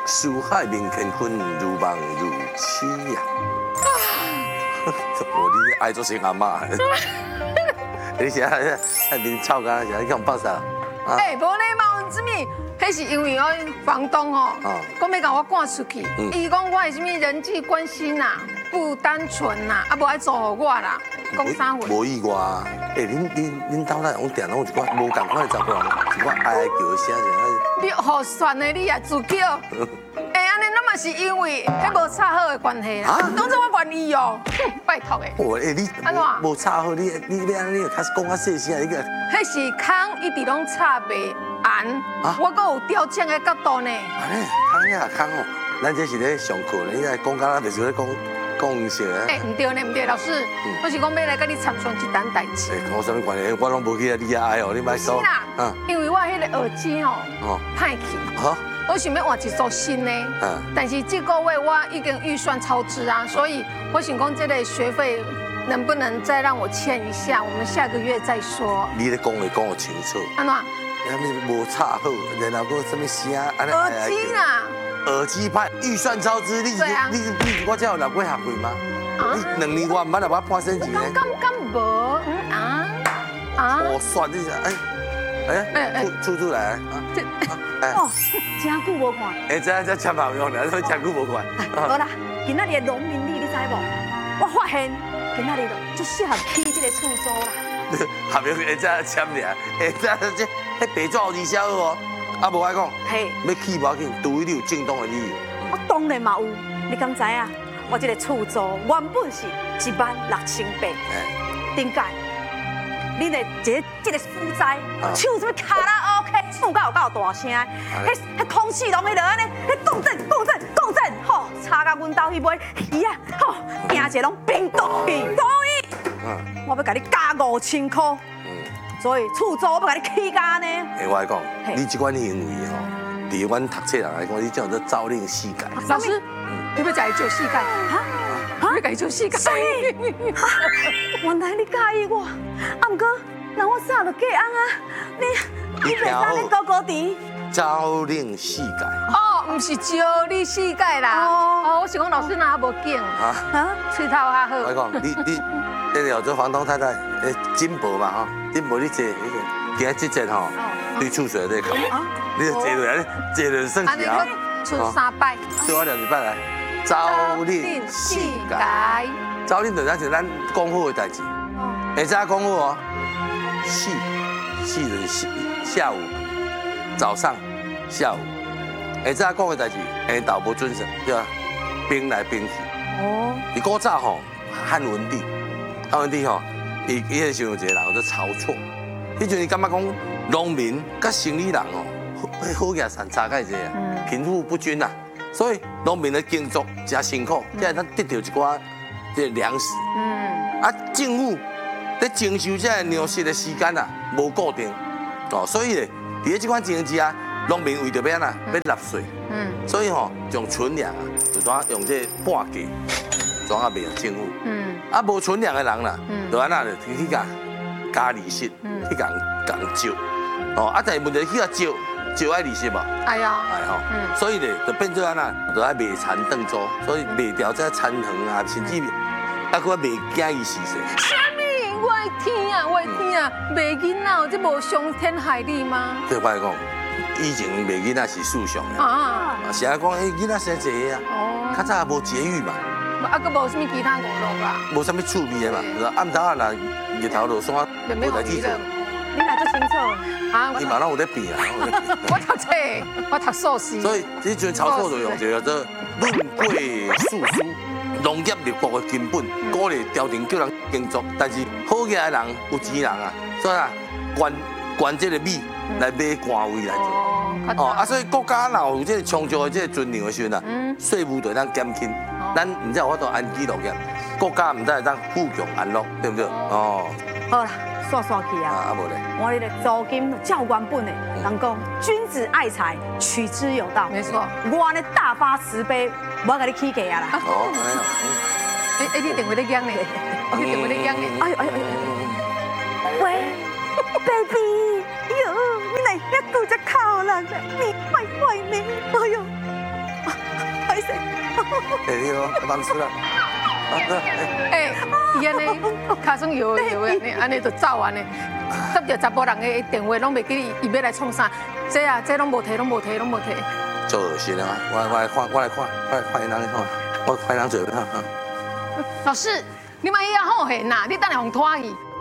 书海面乾坤，如梦如痴呀。我你爱做成阿妈，你现在面臭干，现在讲爆啥？ 哎，无礼貌之物，迄是因为我房东讲要甲我赶出去，伊讲我的什么人际关系呐不单纯呐，无爱做互我啦，讲啥话？ 无意外啊！哎，恁兜内用电拢有一寡无共款的查甫人，一寡哀叫的声声。 你好酸的你也自叫。哎，安尼那嘛是因为迄无插好的关系啦，当做我愿意哦，拜托的。 哦，哎，你无插好，你要安尼开始讲较细声，你个。 迄是空一直拢插袂完，我阁有调整的角度呢。 安尼，空呀空哦，咱这是咧上课呢，你来讲到袂是咧讲笑啊。 哎，唔对呢，唔对，老师，我是讲要来甲你插上一单代志。 哎，跟我什么关系？我拢无去啊，你爱哦，你莫说。 是啦，因为我迄个耳机哦，歹去。好。我想要换一组新的，但是这个月我已经预算超支啊，所以我想讲这个学费能不能再让我欠一下？我们下个月再说。 你咧讲话讲得清楚。 安怎？ 你无插好，然后个什么声？ 耳机啦。 耳机派预算超支，你我才有入过学费吗？你2年我唔捌入我半升级呢。 敢无？ 我算你出来。 哦，真久无看。 哎，这签合约了，所以真久无看。 好啦，今仔日的农民历你知无？我发现今仔日就适合起这个厝租啦。 合约会再签俩，这白纸有字写好哦。啊，无爱讲， 嘿， 要起无要紧，除非你有正当的理由。 我当然嘛有，你敢知影？我这个厝租原本是16800，顶届。你的这个负债，唱什么卡拉 OK， 唱到有够大声，迄空气拢迄落安尼，迄共振，吼，差到阮兜迄尾鱼啊，吼，惊者拢冰冻去，所以我要甲你加5000块，所以厝租我要甲你起价呢。 哎，我来讲，你这款行为吼，对阮读册人来讲，你叫做朝令夕改。 老师，你要甲伊做膝盖？要甲伊做膝盖？ 原来你介意我，啊，毋过，那我啥都假翁啊，你袂当咧高高低。 朝令夕改。 哦，唔是招你膝盖啦。哦，我是讲老师哪无劲喙头较好。 我讲你有做房东太太，金箔嘛吼，金箔你坐，今仔这节吼，对厝水在考，你就坐落来，坐落算是啊。 出3摆。 对我2摆来。朝令夕改，朝令就是咱讲好的代志，会知讲好哦。夕就是下午，早上、下午，会知讲的代志，下昼无准时，对吧？兵来兵去。哦。你古早吼，汉文帝吼，伊迄时有一个人叫曹错，迄阵伊感觉讲农民甲城里人哦，好嘢差介济啊，贫富不均啊。所以农民的耕作真辛苦，才会咱得到一寡这粮食。政府在征收这粮食的时间啊，无固定。所以咧，伫这款情形之下，农民为着要安怎要纳税。所以吼，从存粮啊，就当用这半价，装啊卖给政府。无存粮的人啦，就安怎去加利息，去共借。但是问题去借。就爱利息嘛， 哎呀， 所以咧就变做安那，就爱卖田当租，所以卖掉这田园啊，甚至佫卖囝伊死死。 什么？我的天啊，卖囡仔，这无伤天害理吗？ 对我来讲，以前卖囡仔是事上的，现在讲囡仔生济啊，较早无节育嘛， 佫无什么其他娱乐啦， 无什么趣味的嘛，暗头啊若日头落山，无代志做。 你来做清楚你马上有在变啊！ 我读册，我读硕士。 所以这阵操作就用一个叫做论贵述书，农业立国的根本，鼓励朝廷叫人耕作，但是好业的人有钱人啊，所以啊，管这个米来买官位来做。所以国家若有这个充足的这个尊量的时阵啊，税务就当减轻，咱唔才有法度安居乐业，国家唔才会当富强安乐，对不对？ 好啦。算去啊！我哋的租金照原本的，人讲君子爱财，取之有道。 没错， 我呢大发慈悲，我要给你起价啊啦！ 你电话在响呢？你电话在响呢？ 喂 ，baby， 哟，你哪一个只靠人？你坏坏呢？哎呦， 哎，你哦，忙死了。 哎，伊安尼，卡算摇的，安尼就走安尼，接到查甫人的电话，拢袂记伊要来创啥，这啊，这拢无提。 做恶心啊！我来看因人看，我看人做咩哈？ 老师，你嘛伊啊好闲呐，你等下互拖去。